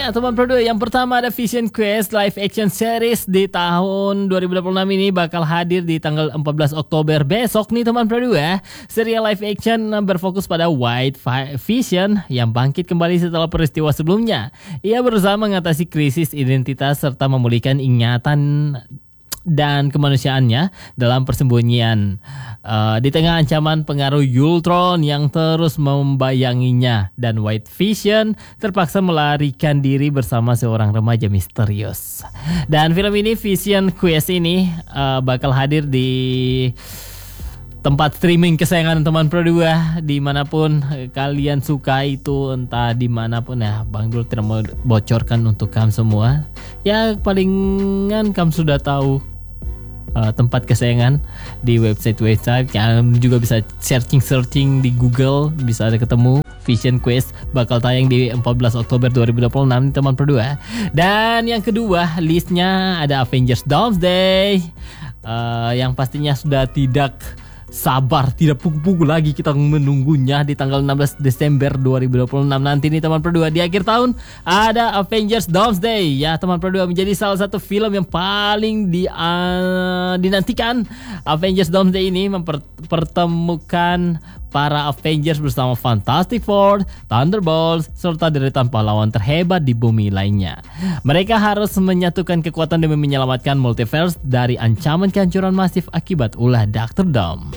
Ya teman Pro 2, yang pertama ada Vision Quest live action series di tahun 2026 ini bakal hadir di tanggal 14 Oktober besok nih teman Pro 2. Serial live action berfokus pada White Vision yang bangkit kembali setelah peristiwa sebelumnya. Ia berusaha mengatasi krisis identitas serta memulihkan ingatan dan kemanusiaannya dalam persembunyian di tengah ancaman pengaruh Ultron yang terus membayanginya, dan White Vision terpaksa melarikan diri bersama seorang remaja misterius. Dan film ini, Vision Quest ini bakal hadir di tempat streaming kesayangan teman Pro 2 dimanapun kalian suka itu, entah dimanapun ya. Bang Dul tidak mau bocorkan untuk kamu semua. Ya palingan kamu sudah tahu tempat kesayangan di website yang juga bisa searching di Google, bisa ada ketemu. Vision Quest bakal tayang di 14 Oktober 2026 teman Pro 2. Dan yang kedua listnya ada Avengers Doomsday, yang pastinya sudah tidak sabar, tidak pukul-pukul lagi kita menunggunya di tanggal 16 Desember 2026 nanti nih teman Pro 2. Di akhir tahun ada Avengers Doomsday ya teman Pro 2, menjadi salah satu film yang paling dinantikan. Avengers Doomsday ini mempertemukan para Avengers bersama Fantastic Four, Thunderbolts, serta deretan pahlawan terhebat di bumi lainnya. Mereka harus menyatukan kekuatan demi menyelamatkan multiverse dari ancaman kehancuran masif akibat ulah Dr. Doom.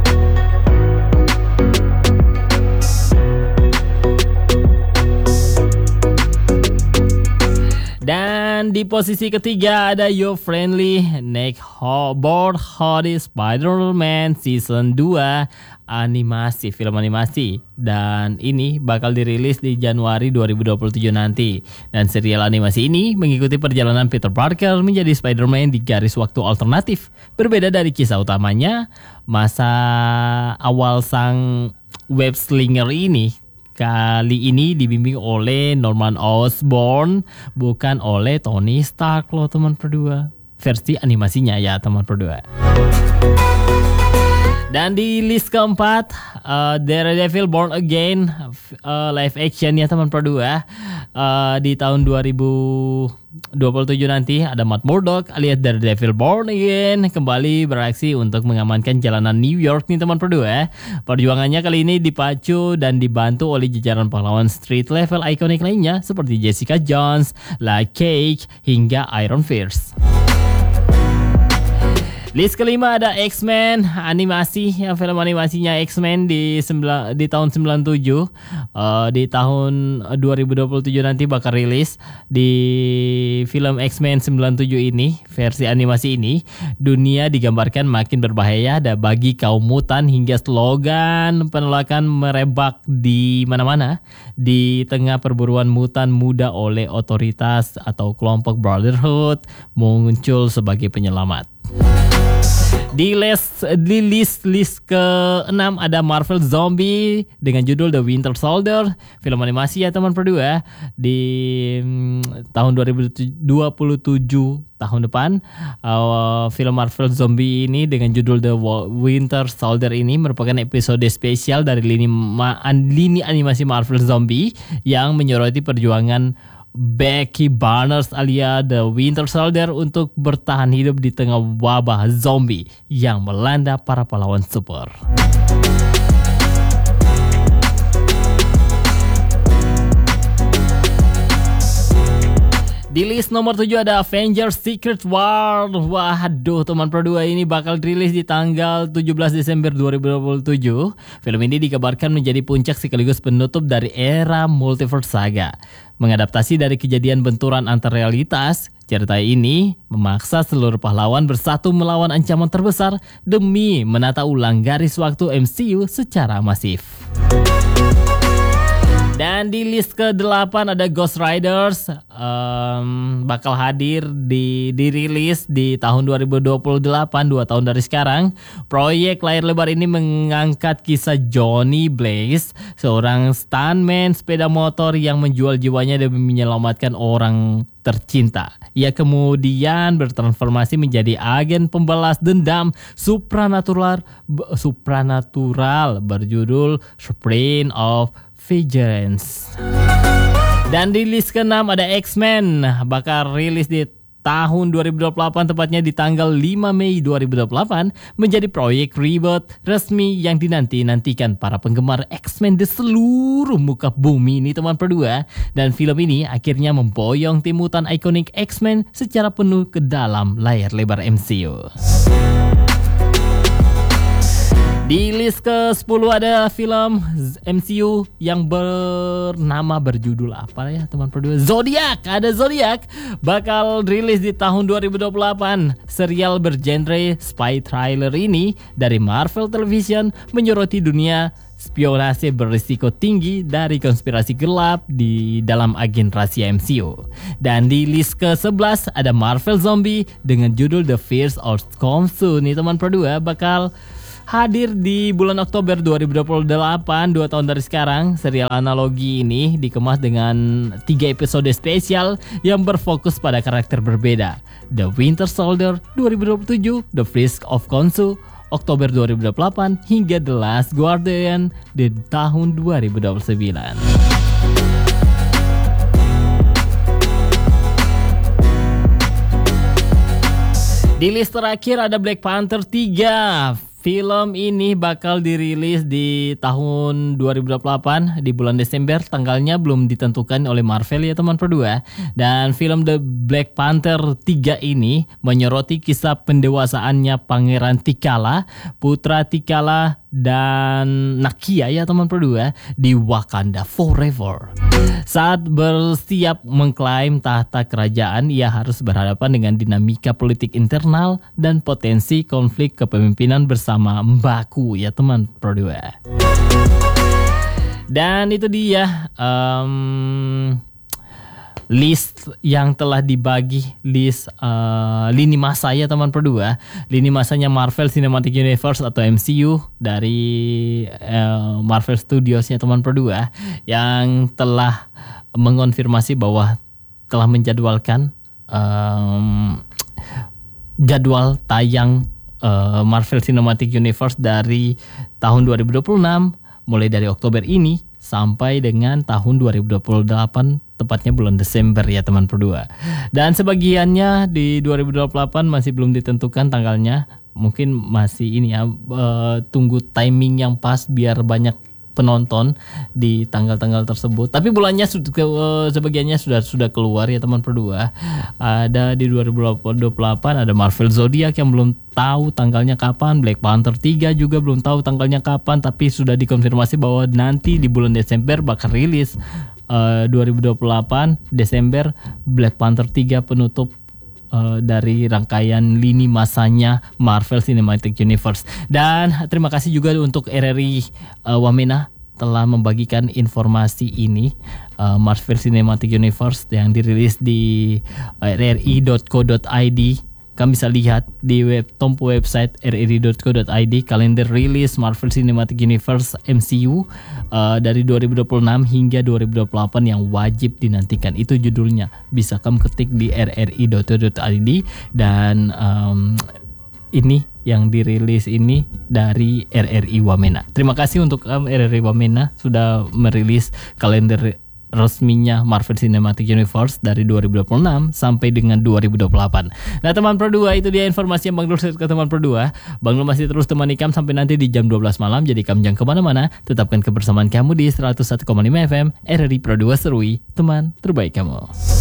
Dan di posisi ketiga ada Your Friendly Neighborhood Spider-Man Season 2 animasi, film animasi. Dan ini bakal dirilis di Januari 2027 nanti. Dan serial animasi ini mengikuti perjalanan Peter Parker menjadi Spider-Man di garis waktu alternatif. Berbeda dari kisah utamanya, masa awal sang web slinger ini kali ini dibimbing oleh Norman Osborn, bukan oleh Tony Stark loh teman Pro 2. Versi animasinya ya teman Pro 2. Dan di list keempat Daredevil Born Again live action ya teman Pro 2. Di tahun 2027 nanti ada Matt Murdock alias Daredevil Born Again kembali beraksi untuk mengamankan jalanan New York nih teman Pro 2. Perjuangannya kali ini dipacu dan dibantu oleh jajaran pahlawan street level ikonik lainnya seperti Jessica Jones, Luke Cage, hingga Iron Fist. List kelima ada X-Men animasi, ya, film animasinya X-Men di tahun 97. Di tahun 2027 nanti bakal rilis. Di film X-Men 97 ini, versi animasi ini, dunia digambarkan makin berbahaya bagi kaum mutan hingga slogan penolakan merebak di mana-mana di tengah perburuan mutan muda oleh otoritas atau kelompok Brotherhood muncul sebagai penyelamat. Di list ke-6 ada Marvel Zombie dengan judul The Winter Soldier, film animasi ya teman Pro 2. Di tahun 2027 tahun depan, film Marvel Zombie ini dengan judul The Winter Soldier ini merupakan episode spesial dari lini animasi Marvel Zombie yang menyoroti perjuangan Becky Barnes alias The Winter Soldier untuk bertahan hidup di tengah wabah zombie yang melanda para pahlawan super. Di list nomor 7 ada Avengers Secret War. Waduh teman Pro 2, ini bakal rilis di tanggal 17 Desember 2027. Film ini dikabarkan menjadi puncak sekaligus penutup dari era multiverse saga. Mengadaptasi dari kejadian benturan antar realitas, cerita ini memaksa seluruh pahlawan bersatu melawan ancaman terbesar demi menata ulang garis waktu MCU secara masif. Dan di list ke-8 ada Ghost Riders, bakal hadir dirilis di tahun 2028, 2 tahun dari sekarang. Proyek layar lebar ini mengangkat kisah Johnny Blaze, seorang stuntman sepeda motor yang menjual jiwanya demi menyelamatkan orang tercinta. Ia kemudian bertransformasi menjadi agen pembalas dendam supranatural berjudul Sprint of Vengeance. Dan di list ke-6 ada X-Men, bakal rilis di tahun 2028, tepatnya di tanggal 5 Mei 2028, menjadi proyek reboot resmi yang dinanti-nantikan para penggemar X-Men di seluruh muka bumi ini teman berdua. Dan film ini akhirnya memboyong tim mutan ikonik X-Men secara penuh ke dalam layar lebar MCU. Di list ke-10 ada film MCU yang berjudul apa ya teman berdua? Zodiac. Ada Zodiac bakal rilis di tahun 2028. Serial bergenre spy thriller ini dari Marvel Television menyoroti dunia spionase berisiko tinggi dari konspirasi gelap di dalam agen rahasia MCU. Dan di list ke-11 ada Marvel Zombie dengan judul The Fears of Consu nih teman berdua, bakal hadir di bulan Oktober 2028, 2 tahun dari sekarang. Serial analogi ini dikemas dengan 3 episode spesial yang berfokus pada karakter berbeda. The Winter Soldier 2027, The Frisk of Khonshu Oktober 2028, hingga The Last Guardian di tahun 2029. Di list terakhir ada Black Panther 3. Film ini bakal dirilis di tahun 2028 di bulan Desember, tanggalnya belum ditentukan oleh Marvel ya teman berdua. Dan film The Black Panther 3 ini menyoroti kisah pendewasaannya Pangeran T'Challa, putra T'Challa dan Nakia ya teman berdua di Wakanda Forever. Saat bersiap mengklaim tahta kerajaan, ia harus berhadapan dengan dinamika politik internal dan potensi konflik kepemimpinan bersama M'Baku ya teman berdua. Dan itu dia list yang telah dibagi, list lini masa ya teman berdua. Lini masanya Marvel Cinematic Universe atau MCU dari Marvel Studios ya teman berdua, yang telah mengonfirmasi bahwa telah menjadwalkan jadwal tayang Marvel Cinematic Universe dari tahun 2026 mulai dari Oktober ini sampai dengan tahun 2028, tepatnya bulan Desember ya teman berdua. Dan sebagiannya di 2028 masih belum ditentukan tanggalnya. Mungkin masih ini ya, tunggu timing yang pas biar banyak penonton di tanggal-tanggal tersebut. Tapi bulannya sebagiannya sudah keluar ya teman berdua. Ada di 2028 ada Marvel Zodiac yang belum tahu tanggalnya kapan. Black Panther 3 juga belum tahu tanggalnya kapan, tapi sudah dikonfirmasi bahwa nanti di bulan Desember bakal rilis 2028 Desember Black Panther 3 penutup dari rangkaian lini masanya Marvel Cinematic Universe. Dan terima kasih juga untuk RRI Wamena telah membagikan informasi ini, Marvel Cinematic Universe yang dirilis di rri.co.id. Kami bisa lihat di tompo website rri.co.id kalender rilis Marvel Cinematic Universe MCU dari 2026 hingga 2028 yang wajib dinantikan. Itu judulnya. Bisa kamu ketik di rri.co.id. Dan ini yang dirilis ini dari RRI Wamena. Terima kasih untuk RRI Wamena sudah merilis kalender resminya Marvel Cinematic Universe dari 2026 sampai dengan 2028. Nah teman berdua, itu dia informasi yang Bang Dul ke teman berdua. Bang Dul masih terus temani kamu sampai nanti di jam 12 malam. Jadi kamu jangan kemana-mana, tetapkan kebersamaan kamu di 101,5 FM RRI Pro 2 Serui, teman terbaik kamu.